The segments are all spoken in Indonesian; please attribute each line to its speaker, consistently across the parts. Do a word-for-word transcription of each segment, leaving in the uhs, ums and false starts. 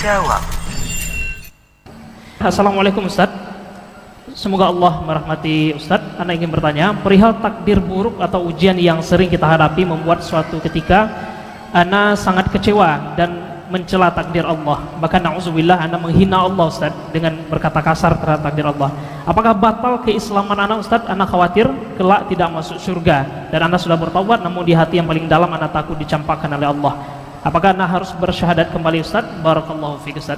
Speaker 1: menjawab.
Speaker 2: Assalamualaikum Ustaz. Semoga Allah merahmati Ustaz. Anda ingin bertanya, perihal takdir buruk atau ujian yang sering kita hadapi membuat suatu ketika Ana sangat kecewa dan mencela takdir Allah. Bahkan na'udzubillah Ana menghina Allah Ustaz dengan berkata kasar terhadap takdir Allah. Apakah batal keislaman Ana Ustaz? Ana khawatir kelak tidak masuk surga. Dan Ana sudah bertaubat, namun di hati yang paling dalam Ana takut dicampakkan oleh Allah. Apakah Ana harus bersyahadat kembali Ustaz? Barakallahu fiik Ustaz.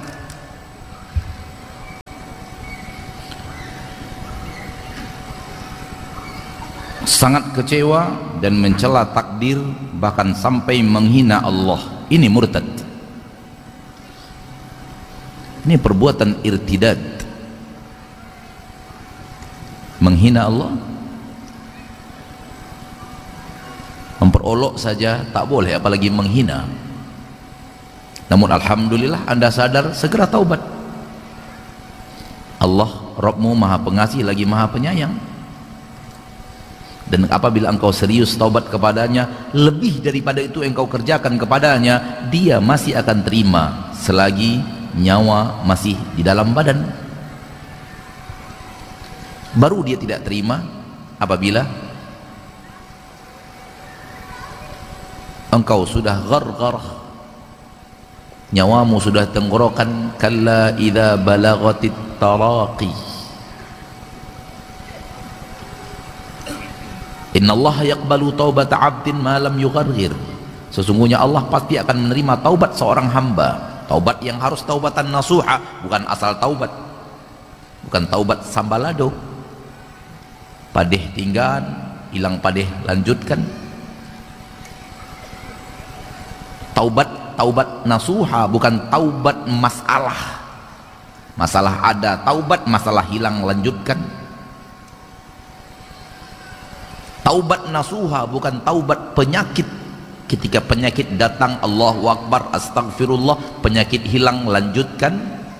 Speaker 3: Sangat kecewa dan mencela takdir, bahkan sampai menghina Allah, ini murtad. Ini perbuatan irtidad. Menghina Allah, memperolok saja tak boleh, apalagi menghina. Namun alhamdulillah Anda sadar, segera taubat. Allah Rabbmu maha pengasih lagi maha penyayang. Dan apabila engkau serius taubat kepadanya, lebih daripada itu yang engkau kerjakan kepadanya, dia masih akan terima selagi nyawa masih di dalam badan. Baru dia tidak terima apabila engkau sudah gharghar, nyawamu sudah tenggorokan. Kalla idza balagatit taraqi, innallaha yaqbalu taubata 'abdin ma lam yugharghir. Sesungguhnya Allah pasti akan menerima taubat seorang hamba. Taubat yang harus taubatan nasuha, bukan asal taubat, bukan taubat sambalado, padeh tinggal, hilang padeh lanjutkan. Taubat taubat nasuha, bukan taubat masalah. Masalah ada taubat, masalah hilang lanjutkan. Taubat nasuha bukan taubat penyakit. Ketika penyakit datang, Allahu Akbar, astagfirullah, penyakit hilang lanjutkan.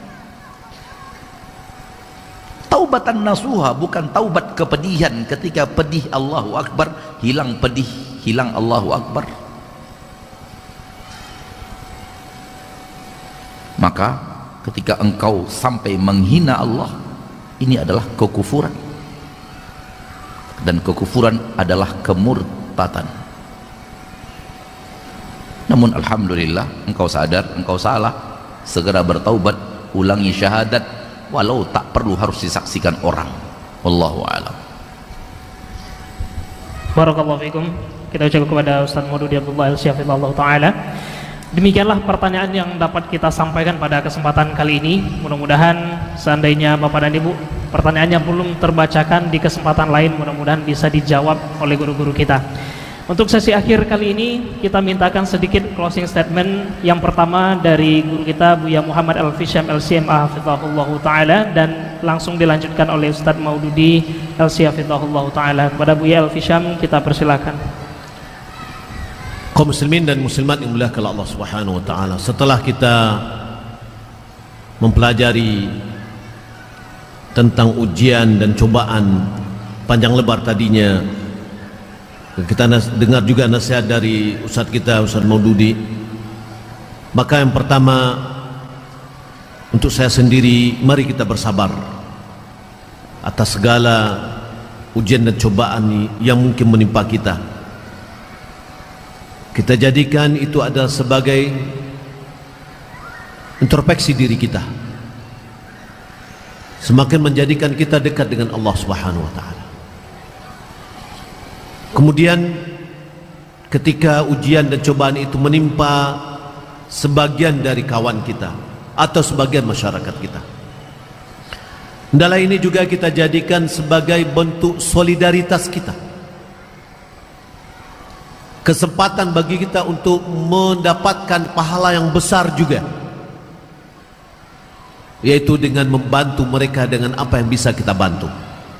Speaker 3: Taubatan nasuha bukan taubat kepedihan. Ketika pedih, Allahu Akbar, hilang pedih, hilang Allahu Akbar. Maka ketika engkau sampai menghina Allah, ini adalah kekufuran. Dan kekufuran adalah kemurtatan. Namun alhamdulillah engkau sadar, engkau salah, segera bertaubat, ulangi syahadat, walau tak perlu harus disaksikan orang. Wallahu a'lam.
Speaker 2: Barakallahu fikum. Kita ucapkan kepada Ustaz Maududi Abdullah Al-Syafillah Ta'ala. Demikianlah pertanyaan yang dapat kita sampaikan pada kesempatan kali ini. Mudah-mudahan seandainya Bapak dan Ibu pertanyaannya belum terbacakan di kesempatan lain, mudah-mudahan bisa dijawab oleh guru-guru kita. Untuk sesi akhir kali ini kita mintakan sedikit closing statement. Yang pertama dari guru kita Buya Muhammad Al-Fisham L C M A hafizahullah ta'ala, dan langsung dilanjutkan oleh Ustaz Maududi L C hafizahullah ta'ala. Kepada Buya Al-Fisham kita persilakan.
Speaker 4: Kaum muslimin dan muslimat yang mulia Allah Subhanahu wa taala, setelah kita mempelajari tentang ujian dan cobaan panjang lebar tadinya, kita dengar juga nasihat dari Ustaz kita, Ustaz Maududi, maka yang pertama untuk saya sendiri, mari kita bersabar atas segala ujian dan cobaan yang mungkin menimpa kita. Kita jadikan itu adalah sebagai introspeksi diri kita, semakin menjadikan kita dekat dengan Allah Subhanahu wa taala. Kemudian ketika ujian dan cobaan itu menimpa sebagian dari kawan kita atau sebagian masyarakat kita, hendaklah ini juga kita jadikan sebagai bentuk solidaritas kita, kesempatan bagi kita untuk mendapatkan pahala yang besar juga, yaitu dengan membantu mereka dengan apa yang bisa kita bantu.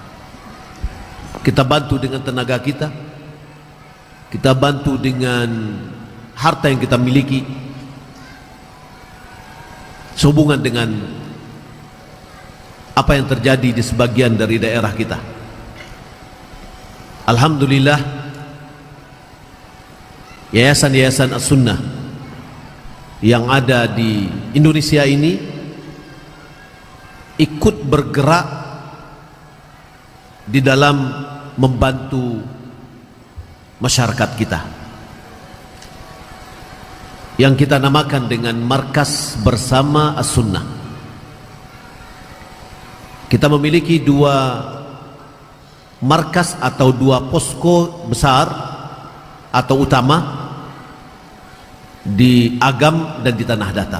Speaker 4: Kita bantu dengan tenaga kita, kita bantu dengan harta yang kita miliki, sehubungan dengan apa yang terjadi di sebagian dari daerah kita. Alhamdulillah, Yayasan-Yayasan As-Sunnah yang ada di Indonesia ini ikut bergerak di dalam membantu masyarakat kita yang kita namakan dengan Markas Bersama As-Sunnah. Kita memiliki dua markas atau dua posko besar atau utama di Agam dan di Tanah Datar.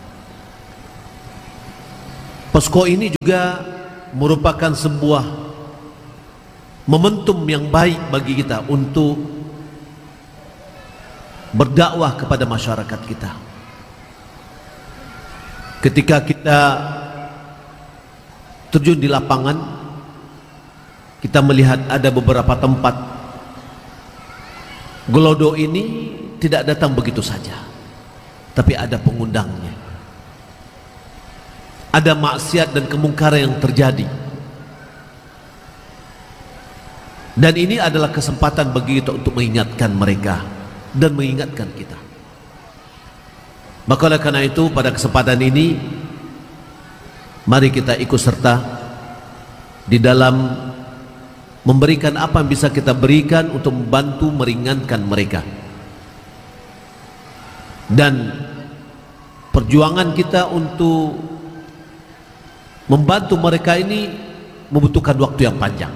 Speaker 4: Posko ini juga merupakan sebuah momentum yang baik bagi kita untuk berdakwah kepada masyarakat kita. Ketika kita terjun di lapangan, kita melihat ada beberapa tempat Gelodo ini tidak datang begitu saja, tapi ada pengundangnya. Ada maksiat dan kemungkaran yang terjadi, dan ini adalah kesempatan bagi kita untuk mengingatkan mereka dan mengingatkan kita. Maka oleh karena itu pada kesempatan ini mari kita ikut serta di dalam memberikan apa yang bisa kita berikan untuk membantu meringankan mereka. Dan perjuangan kita untuk membantu mereka ini membutuhkan waktu yang panjang.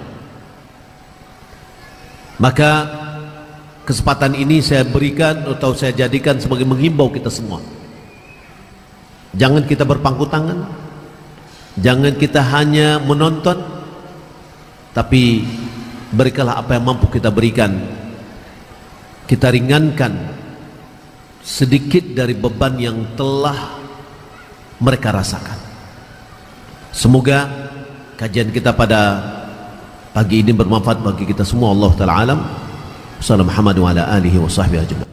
Speaker 4: Maka kesempatan ini saya berikan atau saya jadikan sebagai menghimbau kita semua. Jangan kita berpangku tangan, jangan kita hanya menonton, tapi berikanlah apa yang mampu kita berikan. Kita ringankan sedikit dari beban yang telah mereka rasakan. Semoga kajian kita pada pagi ini bermanfaat bagi kita semua. Allah Ta'ala alam. Wassalamu Muhammad wa ala alihi wa sahbihi ajma'in.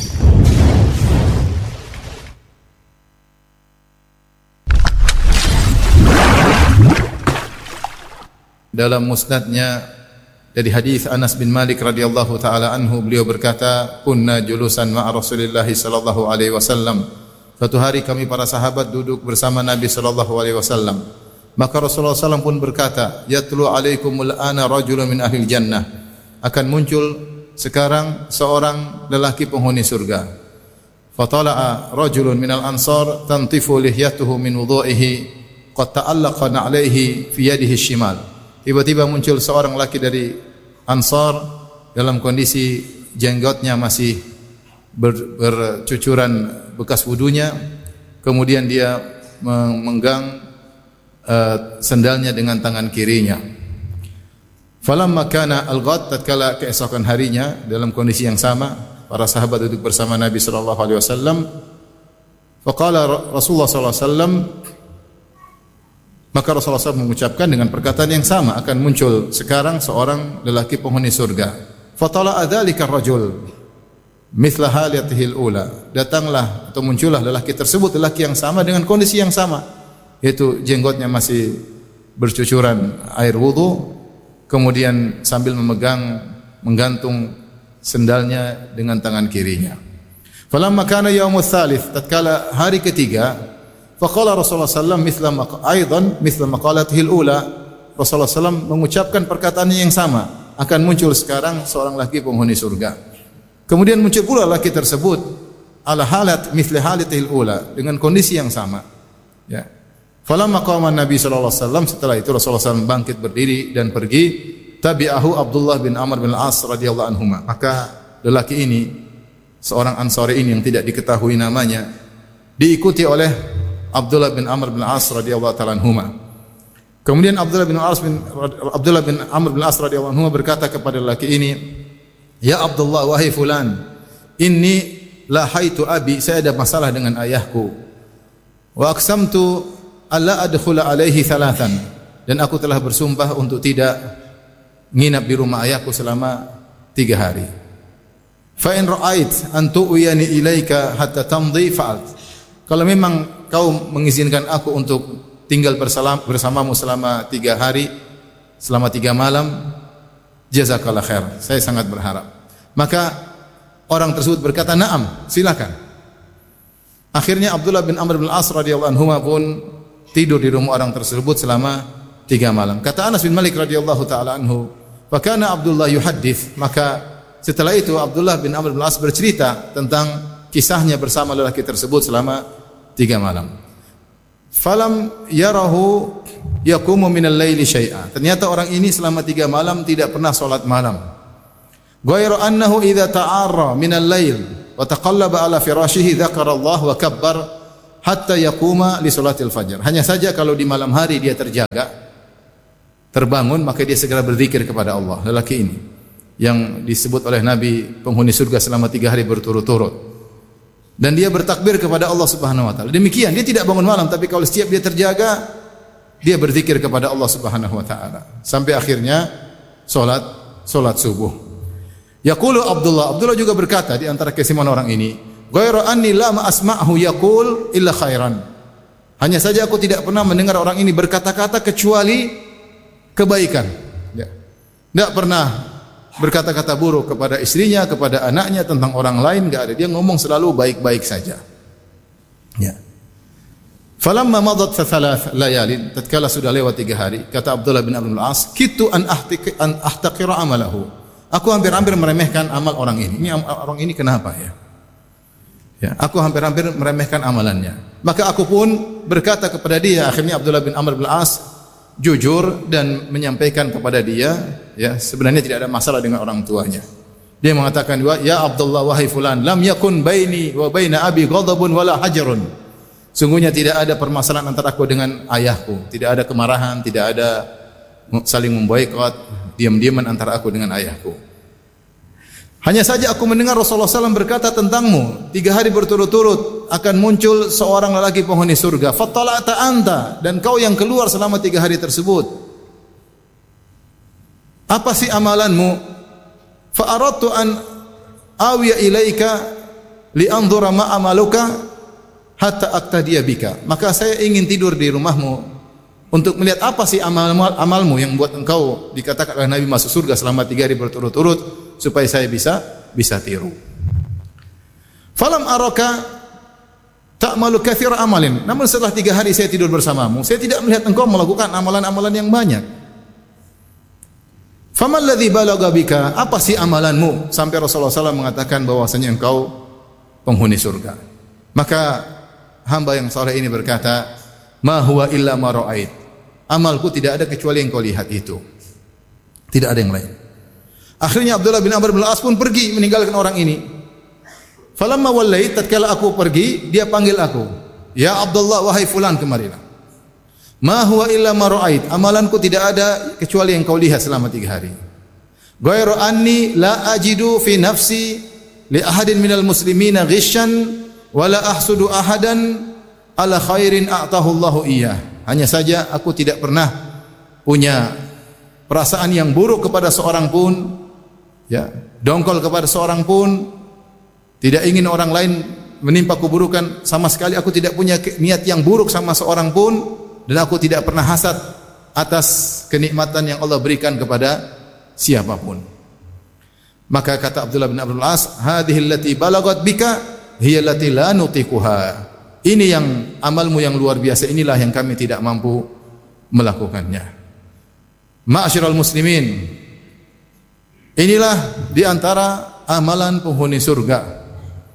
Speaker 1: Dalam musnadnya dari hadis Anas bin Malik radhiyallahu taala anhu, beliau berkata, "Kunna julusan ma'a Rasulillah sallallahu alaihi wasallam." Suatu hari kami para sahabat duduk bersama Nabi sallallahu alaihi wasallam. Maka Rasulullah sallallahu alaihi wasallam pun berkata, "Yatlu alaikumul ana rajulun min ahlil jannah." Akan muncul sekarang seorang lelaki penghuni surga. Fatala'a rajulun minal ansar tantifu lihyatuhu min wudhu'ihi qad ta'allaqa na'alaihi fi yadihi shimal. Tiba-tiba muncul seorang laki dari Ansar dalam kondisi jenggotnya masih ber, bercucuran bekas wudunya. Kemudian dia memegang uh, sendalnya dengan tangan kirinya. Falamma kana al-ghad, tatkala keesokan harinya dalam kondisi yang sama, para sahabat duduk bersama Nabi sallallahu alaihi wasallam. Faqala Rasulullah sallallahu alaihi wasallam, maka Rasulullah shallallahu alaihi wasallam mengucapkan dengan perkataan yang sama, akan muncul sekarang seorang lelaki penghuni surga. Fatala adzalika ar-rajul mithla halatihi al-ula. Datanglah atau muncullah lelaki tersebut, lelaki yang sama dengan kondisi yang sama, yaitu jenggotnya masih bercucuran air wudu, kemudian sambil memegang menggantung sendalnya dengan tangan kirinya. Falamma kana yaumul tsalits, tatkala hari ketiga, faqala Rasulullah sallallahu alaihi wasallam mithla aidan mithla maqalatihi al-ula. Rasulullah sallallahu alaihi wasallam mengucapkan perkataannya yang sama, akan muncul sekarang seorang laki penghuni surga. Kemudian muncul pula laki tersebut ala halat mithla halatihi al-ula, dengan kondisi yang sama. Ya. Falamma qama Nabi sallallahu alaihi wasallam, setelah itu Rasulullah sallallahu alaihi wasallam bangkit berdiri dan pergi. Tabi'ahu Abdullah bin Amr bin Al-As radhiyallahu anhuma. Maka lelaki ini, seorang Ansari ini yang tidak diketahui namanya, diikuti oleh Abdullah bin Amr bin As radhiyallahu ta'ala anhuma. Kemudian Abdullah bin As bin Abdullah bin Amr bin As radhiyallahu anhuma berkata kepada lelaki ini, "Ya Abdullah, wahai fulan, inni lahaitu abi, saya ada masalah dengan ayahku. Wa aqsamtu alla adkhula alaihi thalathan, dan aku telah bersumpah untuk tidak nginap di rumah ayahku selama tiga hari. Fa in ra'ait an tu'yani ilaika hatta tamdi fa'alt." Kalau memang kau mengizinkan aku untuk tinggal bersalam, bersamamu selama tiga hari, selama tiga malam, jazakallah khair, saya sangat berharap. Maka orang tersebut berkata, "Na'am, silakan." Akhirnya Abdullah bin Amr bin As radhiyallahu anhu pun tidur di rumah orang tersebut selama tiga malam. Kata Anas bin Malik radhiyallahu taala anhu, "Fa kana Abdullah yuhaddits." Maka setelah itu Abdullah bin Amr bin As bercerita tentang kisahnya bersama lelaki tersebut selama tiga malam. Falam yarahu yaqumu minal laili syai'a. Ternyata orang ini selama tiga malam tidak pernah salat malam. Ghairu annahu idza ta'arra minal lail wa taqallaba ala firashihi dzakara Allah wa kabbar hatta yaquma li salatil fajr. Hanya saja kalau di malam hari dia terjaga, terbangun, maka dia segera berzikir kepada Allah. Lelaki ini yang disebut oleh Nabi penghuni surga selama tiga hari berturut-turut. Dan dia bertakbir kepada Allah Subhanahu wa taala. Demikian, dia tidak bangun malam, tapi kalau setiap dia terjaga, dia berzikir kepada Allah Subhanahu wa taala sampai akhirnya salat salat subuh. Yaqulu Abdullah, Abdullah juga berkata di antara keistimewaan orang ini, ghairu anni la asma'hu yaqul illa khairan. Hanya saja aku tidak pernah mendengar orang ini berkata-kata kecuali kebaikan. Ya. Tidak pernah berkata-kata buruk kepada istrinya, kepada anaknya, tentang orang lain, enggak ada. Dia ngomong selalu baik-baik saja. Ya. Falamma madat thalath layalin, tatkala sudah lewat tiga hari, kata Abdullah bin Amr bin As, "Kitu an ahtiq an ahtaqira amalahu." Aku hampir-hampir meremehkan amal orang ini. Ini orang ini kenapa ya? Ya, aku hampir-hampir meremehkan amalannya. Maka aku pun berkata kepada dia, akhirnya Abdullah bin Amr bin As jujur dan menyampaikan kepada dia, ya, sebenarnya tidak ada masalah dengan orang tuanya. Dia mengatakan, "Ya Abdullah, wahai fulan, lam yakun baini wa baina abi ghadabun wala hajarun." Sungguhnya tidak ada permasalahan antara aku dengan ayahku, tidak ada kemarahan, tidak ada saling memboikot, diam-diaman antara aku dengan ayahku. Hanya saja aku mendengar Rasulullah sallallahu alaihi wasallam berkata tentangmu, tiga hari berturut-turut akan muncul seorang lelaki penghuni surga. Fattala'ta anta, dan kau yang keluar selama tiga hari tersebut. Apa sih amalanmu? Fa'aradtu an awiya ilaika li'anzura ma amaluka hatta aqtadiya bika. Maka saya ingin tidur di rumahmu untuk melihat apa sih amal amalmu yang buat engkau dikatakan oleh Nabi masuk surga selama tiga hari berturut-turut, supaya saya bisa bisa tiru. Falam araka ta'malu katsira amalin. Namun setelah tiga hari saya tidur bersamamu, saya tidak melihat engkau melakukan amalan-amalan yang banyak. Famal ladzi balagha bika? Apa sih amalanmu sampai Rasulullah sallallahu alaihi wasallam mengatakan bahwasanya engkau penghuni surga? Maka hamba yang saleh ini berkata, "Ma huwa illa ma ra'ait." Amalku tidak ada kecuali yang kau lihat itu. Tidak ada yang lain. Akhirnya Abdullah bin Amr bin As pun pergi meninggalkan orang ini. Falamma wallait, tatkala aku pergi, dia panggil aku. "Ya Abdullah, wahai fulan, kemarilah." "Ma huwa illa ma ra'ait." Amalanku tidak ada kecuali yang kau lihat selama tiga hari. "Ghairu anni la ajidu fi nafsi li ahadin minal muslimina ghishan wa la ahsudu ahadan ala khairin a'tahu Allahu iyyah." Hanya saja aku tidak pernah punya perasaan yang buruk kepada seorang pun, ya, dongkol kepada seorang pun, tidak ingin orang lain menimpa keburukan sama sekali. Aku tidak punya niat yang buruk sama seorang pun, dan aku tidak pernah hasad atas kenikmatan yang Allah berikan kepada siapapun. Maka kata Abdullah bin Abdul As, "Hadhihi allati balagat bika hiya allati la nutiquha." Ini yang amalmu yang luar biasa, inilah yang kami tidak mampu melakukannya. Ma'asyiral muslimin, inilah di antara amalan penghuni surga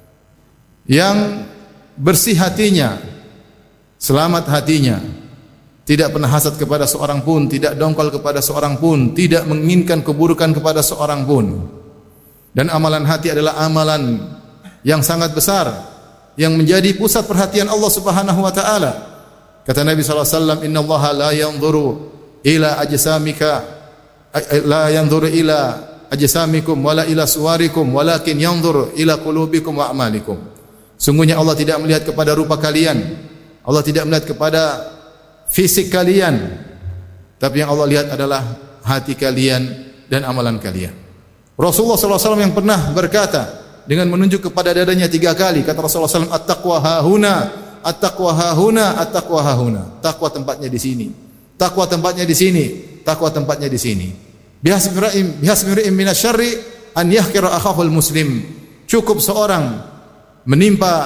Speaker 1: yang bersih hatinya, selamat hatinya, tidak pernah hasad kepada seorang pun, tidak dongkol kepada seorang pun, tidak menginginkan keburukan kepada seorang pun. Dan amalan hati adalah amalan yang sangat besar, yang menjadi pusat perhatian Allah Subhanahu wa taala. Kata Nabi sallallahu alaihi wasallam, "Innallaha la yanzuru ila ajsamika la yanzuru ila ajsamikum wala ila suwarikum walakin yanzuru ila qulubikum wa a'malikum." Sungguhnya Allah tidak melihat kepada rupa kalian, Allah tidak melihat kepada fisik kalian, tapi yang Allah lihat adalah hati kalian dan amalan kalian. Rasulullah sallallahu alaihi wasallam yang pernah berkata dengan menunjuk kepada dadanya tiga kali, kata Rasulullah sallallahu alaihi wasallam, "At-taqwa hahuna, at-taqwa hahuna, at-taqwa hahuna." Takwa tempatnya di sini. Takwa tempatnya di sini. Takwa tempatnya di sini. Bihasbi bihasbi minasyarri an yahqira akhahul muslim. Cukup seorang menimpa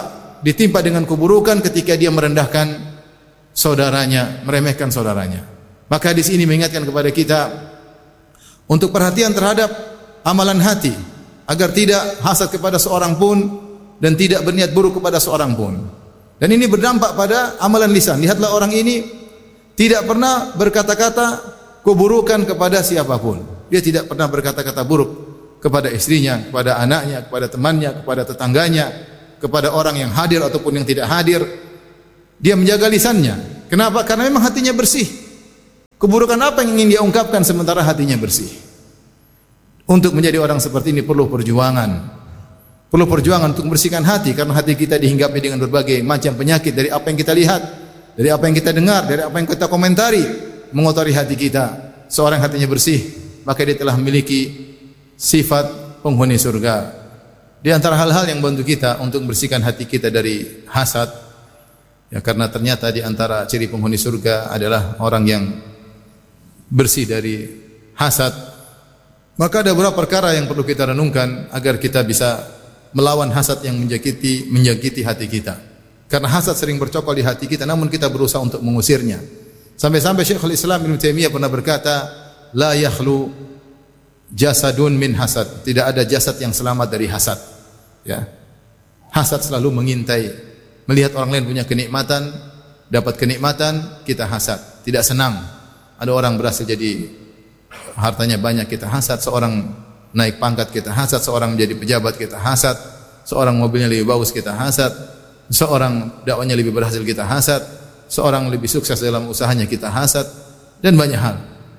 Speaker 1: ditimpa dengan keburukan ketika dia merendahkan saudaranya, meremehkan saudaranya. Maka hadis ini mengingatkan kepada kita untuk perhatian terhadap amalan hati, agar tidak hasad kepada seorang pun dan tidak berniat buruk kepada seorang pun. Dan ini berdampak pada amalan lisan. Lihatlah orang ini tidak pernah berkata-kata keburukan kepada siapapun. Dia tidak pernah berkata-kata buruk kepada istrinya, kepada anaknya, kepada temannya, kepada tetangganya, kepada orang yang hadir ataupun yang tidak hadir. Dia menjaga lisannya. Kenapa? Karena memang hatinya bersih. Keburukan apa yang ingin dia ungkapkan sementara hatinya bersih? Untuk menjadi orang seperti ini perlu perjuangan. Perlu perjuangan untuk membersihkan hati, karena hati kita dihinggapi dengan berbagai macam penyakit dari apa yang kita lihat, dari apa yang kita dengar, dari apa yang kita komentari, mengotori hati kita. Seorang hatinya bersih, maka dia telah memiliki sifat penghuni surga. Di antara hal-hal yang membantu kita untuk membersihkan hati kita dari hasad, ya, karena ternyata di antara ciri penghuni surga adalah orang yang bersih dari hasad. Maka ada beberapa perkara yang perlu kita renungkan agar kita bisa melawan hasad yang menjangkiti menjangkiti hati kita. Karena hasad sering bercokol di hati kita, namun kita berusaha untuk mengusirnya. Sampai-sampai Syekhul Islam Ibnu Taimiyah pernah berkata, la yakhlu jasadun min hasad. Tidak ada jasad yang selamat dari hasad. Ya. Hasad selalu mengintai. Melihat orang lain punya kenikmatan, dapat kenikmatan, kita hasad, tidak senang. Ada orang berhasil jadi hartanya banyak, kita hasad. Seorang naik pangkat, kita hasad. Seorang menjadi pejabat, kita hasad. Seorang mobilnya lebih bagus, kita hasad. Seorang dakwanya lebih berhasil, kita hasad. Seorang lebih sukses dalam usahanya, kita hasad. Dan banyak hal.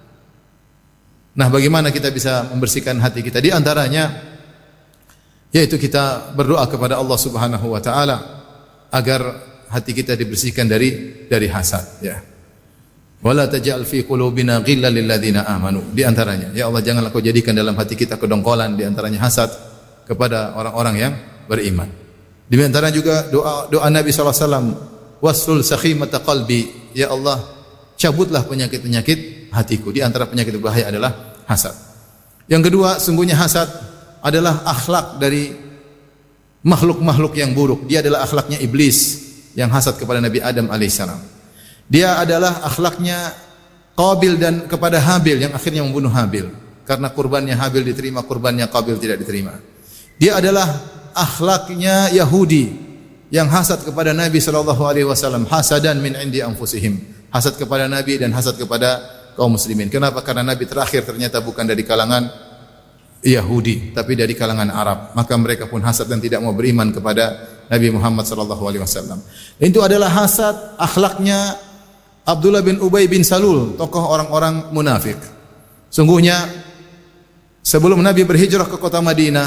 Speaker 1: Nah, bagaimana kita bisa membersihkan hati kita? Di antaranya yaitu kita berdoa kepada Allah Subhanahu wa taala agar hati kita dibersihkan dari dari hasad, ya. Wala taj'al fi qulubina ghillan lil ladzina amanu. Di antaranya, ya Allah, janganlah kau jadikan dalam hati kita kedongkolan, di antaranya hasad kepada orang-orang yang beriman. Di antara juga doa doa Nabi sallallahu alaihi wasallam, wasrul sakhimata qalbi, ya Allah, cabutlah penyakit-penyakit hatiku. Di antara penyakit berbahaya adalah hasad. Yang kedua, sungguhnya hasad adalah akhlak dari makhluk-makhluk yang buruk. Dia adalah akhlaknya iblis yang hasad kepada Nabi Adam alaihissalam. Dia adalah akhlaknya Qabil dan kepada Habil yang akhirnya membunuh Habil, karena kurbannya Habil diterima, kurbannya Qabil tidak diterima. Dia adalah akhlaknya Yahudi yang hasad kepada Nabi sallallahu alaihi wasallam, hasadan min indi anfusihim, hasad kepada Nabi dan hasad kepada kaum muslimin. Kenapa? Karena Nabi terakhir ternyata bukan dari kalangan Yahudi, tapi dari kalangan Arab. Maka mereka pun hasad dan tidak mau beriman kepada Nabi Muhammad sallallahu alaihi wasallam. Itu adalah hasad akhlaknya Abdullah bin Ubay bin Salul, tokoh orang-orang munafik. Sungguhnya sebelum Nabi berhijrah ke kota Madinah,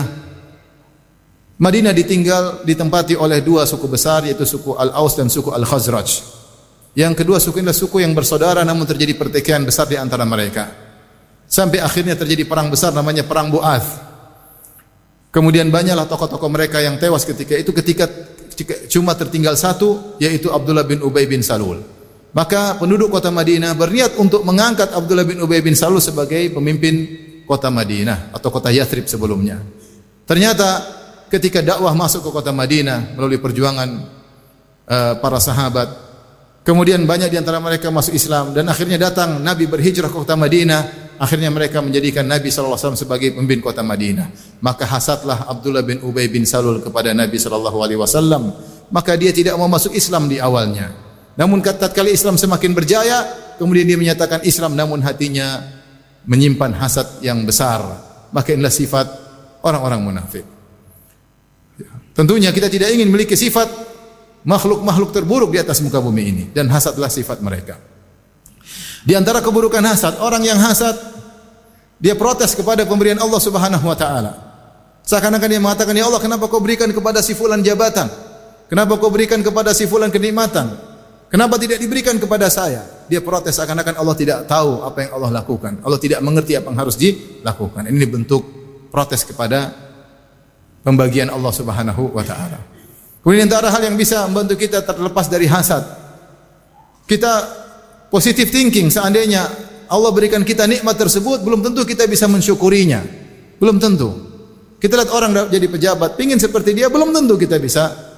Speaker 1: Madinah ditinggal ditempati oleh dua suku besar, yaitu suku Al-Aus dan suku Al-Khazraj. Yang kedua suku ini adalah suku yang bersaudara, namun terjadi pertikaian besar di antara mereka. Sampai akhirnya terjadi perang besar namanya perang Bu'ath. Kemudian banyaklah tokoh-tokoh mereka yang tewas ketika itu, ketika cuma tertinggal satu, yaitu Abdullah bin Ubay bin Salul. Maka penduduk kota Madinah berniat untuk mengangkat Abdullah bin Ubay bin Salul sebagai pemimpin kota Madinah atau kota Yathrib sebelumnya. Ternyata ketika dakwah masuk ke kota Madinah melalui perjuangan uh, para sahabat, kemudian banyak di antara mereka masuk Islam dan akhirnya datang Nabi berhijrah ke kota Madinah. Akhirnya mereka menjadikan Nabi sallallahu alaihi wasallam sebagai pemimpin kota Madinah. Maka hasadlah Abdullah bin Ubay bin Salul kepada Nabi sallallahu alaihi wasallam. Maka dia tidak mau masuk Islam di awalnya. Namun tatkala Islam semakin berjaya, kemudian dia menyatakan Islam, namun hatinya menyimpan hasad yang besar. Maka inilah sifat orang-orang munafik. Tentunya kita tidak ingin memiliki sifat makhluk-makhluk terburuk di atas muka bumi ini, dan hasadlah sifat mereka. Di antara keburukan hasad, orang yang hasad dia protes kepada pemberian Allah Subhanahu wa taala. Seakan-akan dia mengatakan, "Ya Allah, kenapa kau berikan kepada si fulan jabatan? Kenapa kau berikan kepada si fulan kenikmatan? Kenapa tidak diberikan kepada saya?" Dia protes seakan-akan Allah tidak tahu apa yang Allah lakukan. Allah tidak mengerti apa yang harus dilakukan. Ini bentuk protes kepada pembagian Allah Subhanahu wa taala. Kemudian antara hal yang bisa membantu kita terlepas dari hasad, kita positive thinking. Seandainya Allah berikan kita nikmat tersebut, belum tentu kita bisa mensyukurinya. Belum tentu. Kita lihat orang jadi pejabat, pingin seperti dia, belum tentu kita bisa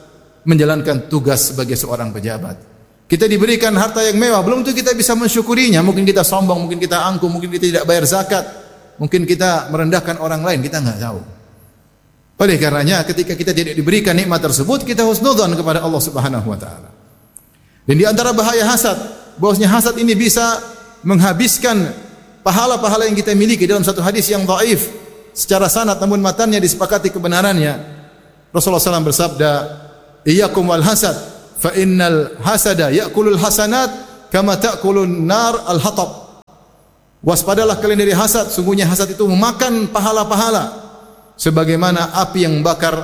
Speaker 1: menjalankan tugas sebagai seorang pejabat. Kita diberikan harta yang mewah, belum tentu kita bisa mensyukurinya. Mungkin kita sombong, mungkin kita angkuh, mungkin kita tidak bayar zakat, mungkin kita merendahkan orang lain, kita enggak tahu. Oleh karenanya ketika kita tidak diberikan nikmat tersebut, kita husnudzon kepada Allah Subhanahu wa taala. Dan di antara bahaya hasad, bahwasanya hasad ini bisa menghabiskan pahala-pahala yang kita miliki. Dalam satu hadis yang dhaif secara sanad namun matannya disepakati kebenarannya, Rasulullah shallallahu alaihi wasallam bersabda, "Iyyakum wal hasad, fa innal hasada ya'kulul hasanat kama ta'kulun nar al-hatab." Waspadalah kalian dari hasad, sungguhnya hasad itu memakan pahala-pahala sebagaimana api yang membakar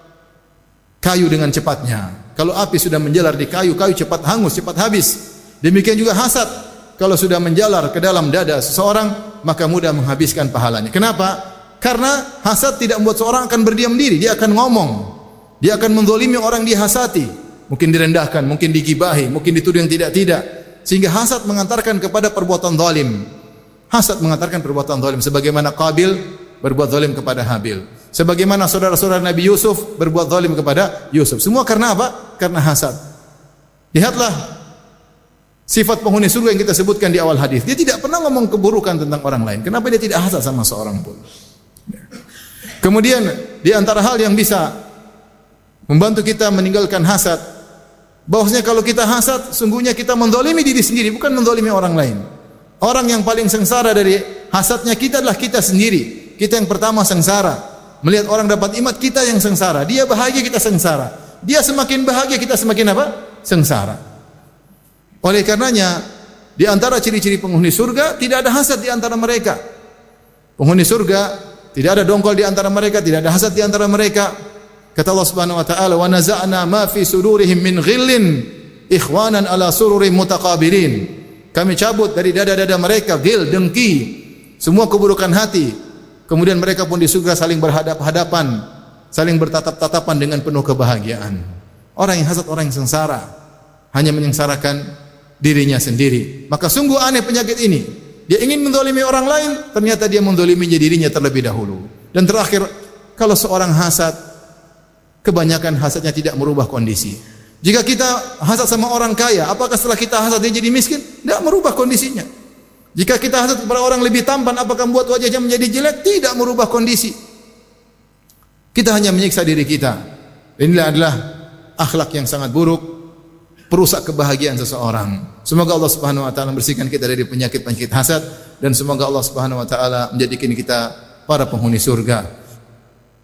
Speaker 1: kayu dengan cepatnya. Kalau api sudah menjalar di kayu, kayu cepat hangus, cepat habis. Demikian juga hasad, kalau sudah menjalar ke dalam dada seseorang, maka mudah menghabiskan pahalanya. Kenapa? Karena hasad tidak membuat seorang akan berdiam diri, dia akan ngomong. Dia akan menzalimi orang dihasati, mungkin direndahkan, mungkin digibahi, mungkin dituduh yang tidak-tidak. Sehingga hasad mengantarkan kepada perbuatan zalim. Hasad mengantarkan perbuatan zalim sebagaimana Qabil berbuat zalim kepada Habil. Sebagaimana saudara-saudara Nabi Yusuf berbuat zalim kepada Yusuf. Semua karena apa? Karena hasad. Lihatlah sifat penghuni surga yang kita sebutkan di awal hadis. Dia tidak pernah ngomong keburukan tentang orang lain. Kenapa dia tidak hasad sama seorang pun? Kemudian di antara hal yang bisa membantu kita meninggalkan hasad, bahwasanya kalau kita hasad, sungguhnya kita menzalimi diri sendiri, bukan menzalimi orang lain. Orang yang paling sengsara dari hasadnya kita adalah kita sendiri. Kita yang pertama sengsara. Melihat orang dapat nikmat, kita yang sengsara. Dia bahagia, kita sengsara. Dia semakin bahagia, kita semakin apa? Sengsara. Oleh karenanya, di antara ciri-ciri penghuni surga, tidak ada hasad di antara mereka. Penghuni surga, tidak ada dongkol di antara mereka, tidak ada hasad di antara mereka. Kata Allah Subhanahu wa taala, "Wa naza'na ma fi sudurihim min ghillin ikhwanan ala sururin mutaqabilin." Kami cabut dari dada-dada mereka ghil, dengki, semua keburukan hati. Kemudian mereka pun di surga saling berhadap-hadapan, saling bertatap-tatapan dengan penuh kebahagiaan. Orang yang hasad, orang yang sengsara, hanya menyengsarakan dirinya sendiri. Maka sungguh aneh penyakit ini. Dia ingin menzalimi orang lain, ternyata dia menzaliminya dirinya terlebih dahulu. Dan terakhir, kalau seorang hasad, kebanyakan hasadnya tidak merubah kondisi. Jika kita hasad sama orang kaya, apakah setelah kita hasad dia jadi miskin? Tidak merubah kondisinya. Jika kita hasad kepada orang lebih tampan, apakah membuat wajahnya menjadi jelek? Tidak merubah kondisi. Kita hanya menyiksa diri kita. Inilah adalah akhlak yang sangat buruk, perusak kebahagiaan seseorang. Semoga Allah Subhanahu wa taala membersihkan kita dari penyakit-penyakit hasad, dan semoga Allah Subhanahu wa taala menjadikan kita para penghuni surga.